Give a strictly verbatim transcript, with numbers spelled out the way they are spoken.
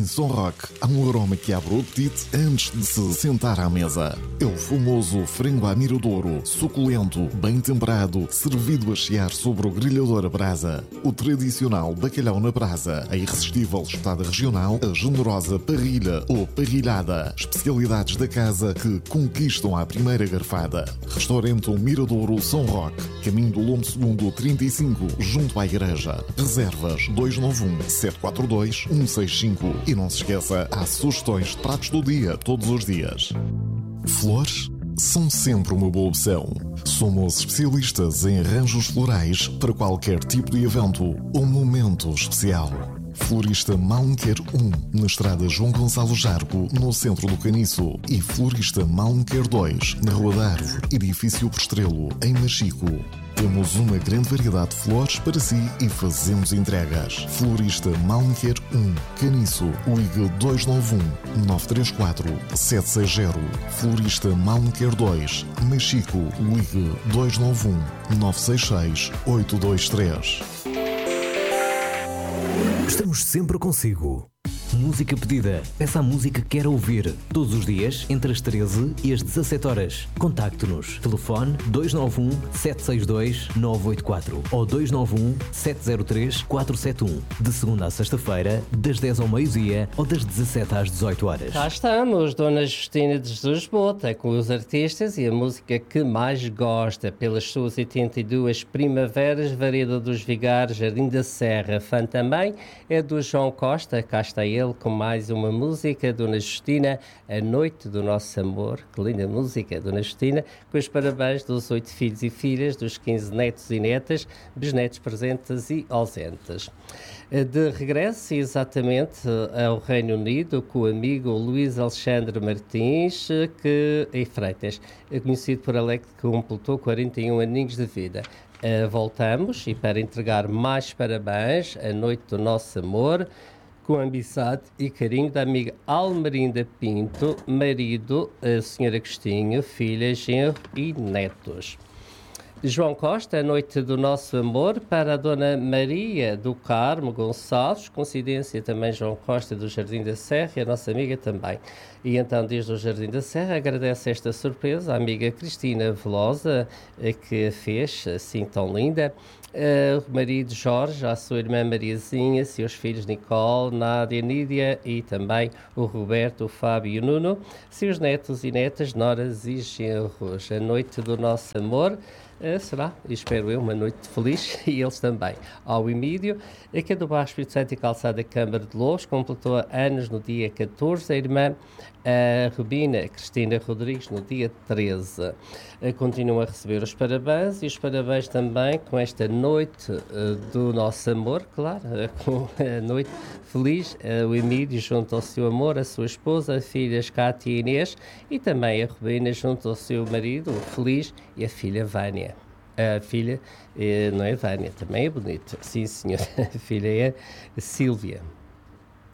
Som Rock há um aroma que abre o apetite antes de se sentar à mesa. É o famoso frango à miradouro, suculento, bem temperado, servido a chiar sobre o grelhador a brasa. O tradicional bacalhau na brasa, a irresistível espetada regional, a generosa parrilha ou parrilhada. Especialidades da casa que conquistam à primeira garfada. Restaurante Miradouro Som Rock, caminho do Lombo Segundo trinta e cinco, junto à igreja. Reservas dois nove um, sete quatro dois, um seis cinco. E não se esqueça, há sugestões de pratos do dia, todos os dias. Flores são sempre uma boa opção. Somos especialistas em arranjos florais para qualquer tipo de evento ou momento especial. Florista Malmequer um, na estrada João Gonçalo Jargo, no centro do Caniço. E Florista Malmequer dois, na Rua da Árvore, edifício por Estrelo, em Machico. Temos uma grande variedade de flores para si e fazemos entregas. Florista Malmequer um, Caniço, ligue dois nove um, nove três quatro, sete seis zero. Florista Malmequer dois, Machico, ligue dois nove um, nove seis seis, oito dois três. Estamos sempre consigo. Música pedida. Peça a música que quer ouvir. Todos os dias, entre as treze e as dezassete horas. Contacte-nos. Telefone dois nove um, sete seis dois, nove oito quatro ou dois nove um, sete zero três, quatro sete um. De segunda a sexta-feira, das dez ao meio-dia ou das dezassete às dezoito horas. Já estamos, Dona Justina de Jesus Bota, com os artistas e a música que mais gosta. Pelas suas oitenta e duas primaveras, Vareda dos Vigares, Jardim da Serra. Fã também é do João Costa. Cá está ele com mais uma música, Dona Justina, A Noite do Nosso Amor. Que linda música, Dona Justina, com os parabéns dos oito filhos e filhas, dos quinze netos e netas, bisnetos presentes e ausentes. De regresso, exatamente, ao Reino Unido, com o amigo Luís Alexandre Martins que, e Freitas, conhecido por Alex, que completou quarenta e um aninhos de vida. Uh, voltamos e para entregar mais parabéns, A Noite do Nosso Amor, com amizade e carinho da amiga Almerinda Pinto, marido, a senhora Agostinho, filha, genro e netos. João Costa, A Noite do Nosso Amor, para a Dona Maria do Carmo Gonçalves, coincidência também João Costa do Jardim da Serra e a nossa amiga também. E então, desde o Jardim da Serra, agradece esta surpresa à amiga Cristina Velosa, que a fez assim tão linda. Uh, o marido Jorge, a sua irmã Mariazinha, seus filhos Nicole, Nádia, Nídia e também o Roberto, o Fábio e o Nuno, seus netos e netas, noras e genros. A Noite do Nosso Amor uh, será, espero eu, uma noite feliz e eles também. Ao Emílio, aqui do Baixo Espírito Santo e Calçada Câmara de Louros, completou anos no dia catorze, a irmã a Rubina Cristina Rodrigues no dia treze. Continuam a receber os parabéns e os parabéns também com esta noite uh, do nosso amor, claro, uh, com a noite feliz, uh, o Emílio junto ao seu amor, a sua esposa, a filhas Cátia e Inês e também a Rubina junto ao seu marido, o Feliz, e a filha Vânia. A filha, uh, não é Vânia, também é bonito, sim senhor, a filha é Sílvia.